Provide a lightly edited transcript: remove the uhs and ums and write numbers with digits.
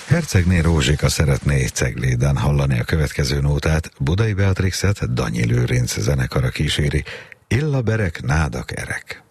Hercegné Rózsika szeretné Cegléden hallani a következő nótát, Budai Beatrixet Danyi Lőrinc zenekara kíséri, Illa berek, nádak erek.